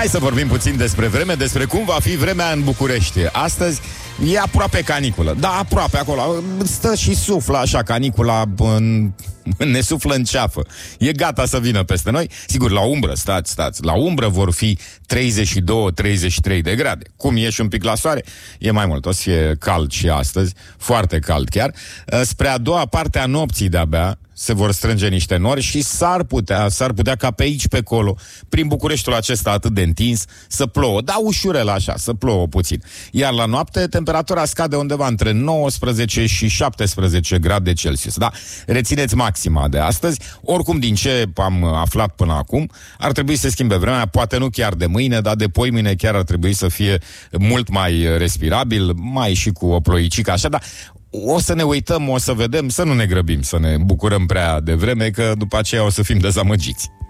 Hai să vorbim puțin despre vreme, despre cum va fi vremea în București. Astăzi e aproape caniculă. Da, aproape acolo. Stă și suflă așa, canicula ne suflă în ceafă. E gata să vină peste noi. Sigur, la umbră, stați. La umbră vor fi 32-33 de grade. Cum ieși un pic la soare, e mai mult. O să fie cald și astăzi, foarte cald chiar. Spre a doua parte a nopții de-abia se vor strânge niște nori și s-ar putea ca pe aici, pe acolo, prin Bucureștiul acesta atât de întins, să plouă. Da, ușurel așa, să plouă puțin. Iar la noapte, temperatura scade undeva între 19 și 17 grade Celsius. Da, rețineți maxima de astăzi. Oricum, din ce am aflat până acum, ar trebui să se schimbe vremea, poate nu chiar de mâine, dar de poimâine chiar ar trebui să fie mult mai respirabil, mai și cu o ploicică așa, dar o să ne uităm, o să vedem, să nu ne grăbim, să ne bucurăm prea devreme, că după aceea o să fim dezamăgiți.